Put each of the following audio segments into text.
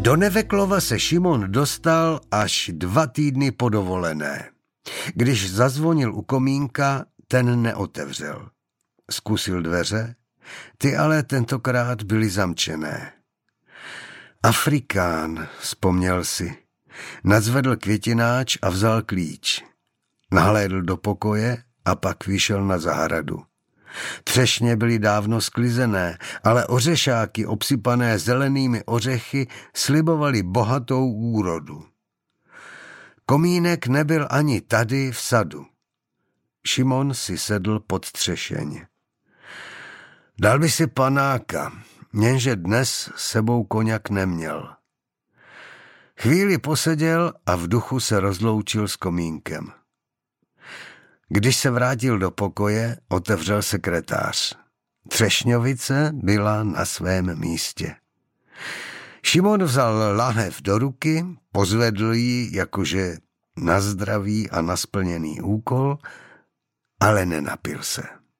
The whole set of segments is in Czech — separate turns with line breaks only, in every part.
Do Neveklova se Šimon dostal až 2 týdny po dovolené. Když zazvonil u komínka, ten neotevřel. Zkusil dveře, ty ale tentokrát byly zamčené. Afrikán, vzpomněl si. Nadzvedl květináč a vzal klíč. Nahlédl do pokoje a pak vyšel na zahradu. Třešně byly dávno sklizené, ale ořešáky obsypané zelenými ořechy slibovaly bohatou úrodu. Komínek nebyl ani tady v sadu. Šimon si sedl pod třešeň. Dal by si panáka, jenže dnes sebou koněk neměl. Chvíli poseděl a v duchu se rozloučil s komínkem. Když se vrátil do pokoje, otevřel sekretář. Třešňovice byla na svém místě. Šimon vzal lahev do ruky, pozvedl ji jakože na zdraví a na splněný úkol, ale nenapil se.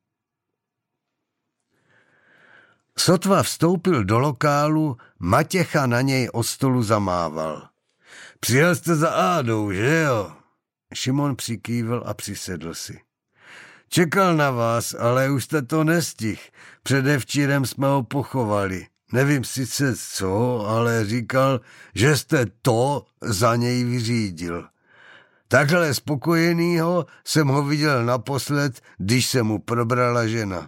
Sotva vstoupil do lokálu, Matěcha na něj od stolu zamával. Přijel jste za Ádou, že jo? Šimon přikývl a přisedl si. Čekal na vás, ale už jste to nestihl. Předevčírem jsme ho pochovali. Nevím sice co, ale říkal, že jste to za něj vyřídil. Takhle spokojenýho jsem ho viděl naposled, když se mu probrala žena.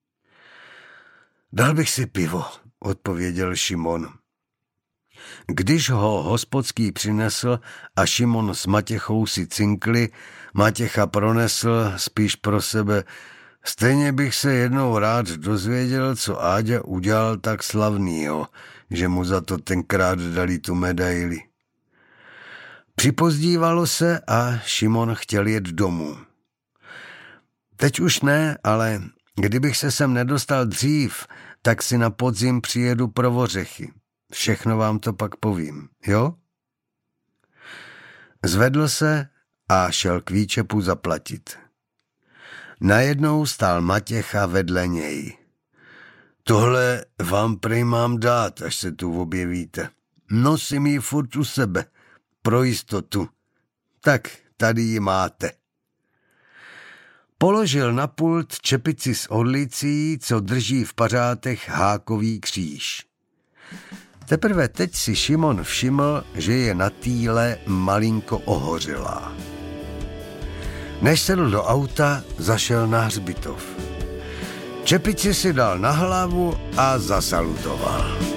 Dal bych si pivo, odpověděl Šimon. Když ho hospodský přinesl a Šimon s Matěchou si cinkli, Matěcha pronesl spíš pro sebe. Stejně bych se jednou rád dozvěděl, co Áďa udělal tak slavnýho, že mu za to tenkrát dali tu medaili. Připozdívalo se a Šimon chtěl jet domů. Teď už ne, ale kdybych se sem nedostal dřív, tak si na podzim přijedu pro ořechy. Všechno vám to pak povím, jo? Zvedl se a šel k výčepu zaplatit. Najednou stál Matěcha vedle něj. Tohle vám prej mám dát, až se tu objevíte. Nosím ji furt u sebe, pro jistotu. Tak tady ji máte. Položil na pult čepici s orlicí, co drží v pařátech hákový kříž. Teprve teď si Šimon všiml, že je na týle malinko ohořelá. Než sedl do auta, zašel na hřbitov. Čepici si dal na hlavu a zasalutoval.